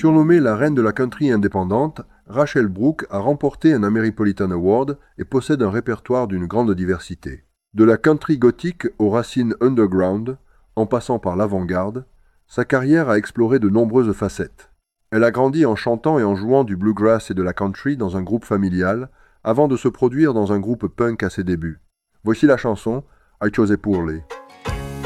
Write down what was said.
Surnommée la reine de la country indépendante, Rachel Brooke a remporté un Ameripolitan Award et possède un répertoire d'une grande diversité. De la country gothique aux racines underground, en passant par l'avant-garde, sa carrière a exploré de nombreuses facettes. Elle a grandi en chantant et en jouant du bluegrass et de la country dans un groupe familial, avant de se produire dans un groupe punk à ses débuts. Voici la chanson I Chose It Poorly.